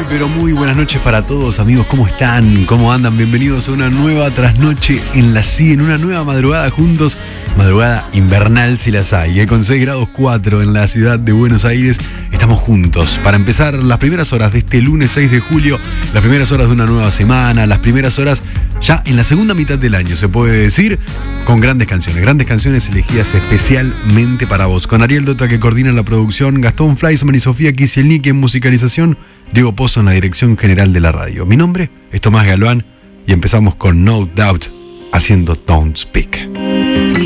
pero muy buenas noches para todos, amigos. ¿Cómo están? ¿Cómo andan? Bienvenidos a una nueva trasnoche en la CIE, una nueva madrugada juntos. Madrugada invernal si las hay, con 6 grados 4 en la ciudad de Buenos Aires. Estamos juntos para empezar las primeras horas de este lunes 6 de julio, las primeras horas de una nueva semana, las primeras horas ya en la segunda mitad del año, se puede decir, con grandes canciones elegidas especialmente para vos. Con Ariel Dota, que coordina la producción, Gastón Fleisman y Sofía Kisielnik en musicalización, Diego Pozo en la dirección general de la radio. Mi nombre es Tomás Galván y empezamos con No Doubt haciendo Don't Speak.